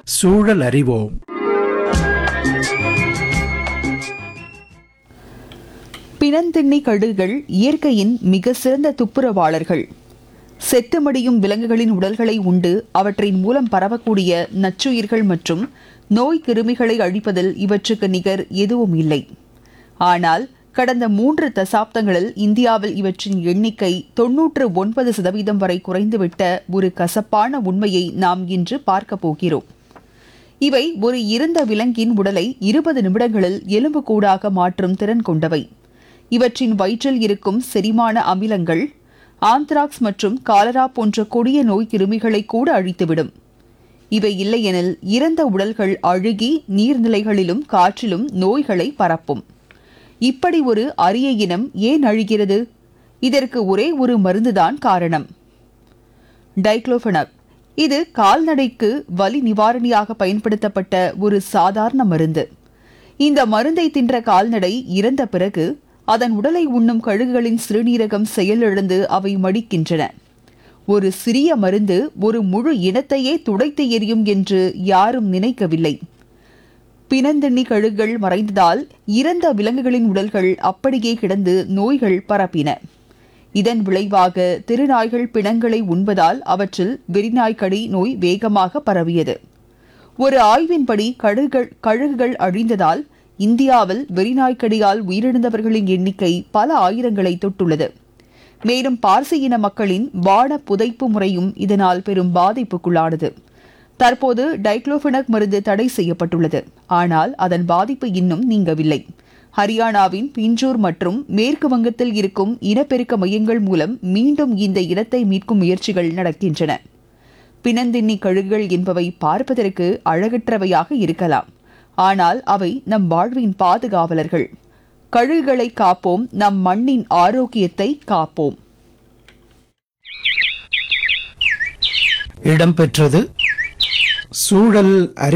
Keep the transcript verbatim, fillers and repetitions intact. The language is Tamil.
சூழல் அறிவோம். பிணந்தின்னி கழுகுகள் இயற்கையின் மிக சிறந்த துப்புரவாளர்கள். செத்துமடியும் விலங்குகளின் உடல்களை உண்டு அவற்றின் மூலம் பரவக்கூடிய நச்சுயிர்கள் மற்றும் நோய் கிருமிகளை அழிப்பதில் இவற்றுக்கு நிகர் எதுவும் இல்லை. ஆனால் கடந்த மூன்று தசாப்தங்களில் இந்தியாவில் இவற்றின் எண்ணிக்கை தொன்னூற்று ஒன்பது சதவீதம் வரை குறைந்துவிட்ட ஒரு கசப்பான உண்மையை நாம் இன்று பார்க்க போகிறோம். இவை ஒரு இறந்த விலங்கின் உடலை இருபது நிமிடங்களில் எலும்புக்கூடாக மாற்றும் திறன் கொண்டவை. இவற்றின் வயிற்றில் இருக்கும் செரிமான அமிலங்கள் ஆந்த்ராக்ஸ் மற்றும் காலரா போன்ற கொடிய நோய் கிருமிகளை கூட அழித்துவிடும். இவை இல்லையெனில் இறந்த உடல்கள் அழுகி நீர்நிலைகளிலும் காற்றிலும் நோய்களை பரப்பும். இப்படி ஒரு அரிய இனம் ஏன் அழிகிறது? இதற்கு ஒரே ஒரு மருந்துதான் காரணம், டைக்ளோஃபெனாக். இது கால்நடைக்கு வலி நிவாரணியாக பயன்படுத்தப்பட்ட ஒரு சாதாரண மருந்து. இந்த மருந்தை தின்ற கால்நடை இறந்த பிறகு அதன் உடலை உண்ணும் கழுகுகளின் சிறுநீரகம் செயலிழந்து அவை மடிக்கின்றன. ஒரு சிறிய மருந்து ஒரு முழு இனத்தையே துடைத்து எறியும் என்று யாரும் நினைக்கவில்லை. பிணந்தின்னி கழுகுகள் மறைந்ததால் இறந்த விலங்குகளின் உடல்கள் அப்படியே கிடந்து நோய்கள் பரப்பின. இதன் விளைவாக திருநாய்கள் பிணங்களை உண்பதால் அவற்றில் வெறிநாய்க்கடி நோய் வேகமாக பரவியது. ஒரு ஆய்வின்படி கழுகுகள் கழுகுகள் அழிந்ததால் இந்தியாவில் வெறிநாய்க்கடியால் உயிரிழந்தவர்களின் எண்ணிக்கை பல ஆயிரங்களை தொட்டுள்ளது. மேலும் பார்சி இன மக்களின் வான புதைப்பு முறையும் இதனால் பெரும் பாதிப்புக்குள்ளானது. தற்போது டைக்ளோஃபெனாக் மருந்து தடை செய்யப்பட்டுள்ளது. ஆனால் அதன் பாதிப்பு இன்னும் நீங்கவில்லை. ஹரியானாவின் பிஞ்சூர் மற்றும் மேற்கு வங்கத்தில் இருக்கும் இனப்பெருக்க மையங்கள் மூலம் மீண்டும் இந்த இனத்தை மீட்கும் முயற்சிகள் நடக்கின்றன. பிணந்தின்னி கழுகுகள் என்பவை பார்ப்பதற்கு அழகற்றவையாக இருக்கலாம். ஆனால் அவை நம் வாழ்வின் பாதுகாவலர்கள். கழுகுகளை காப்போம், நம் மண்ணின் ஆரோக்கியத்தை காப்போம். இடம்பெற்றது சூழல் அறி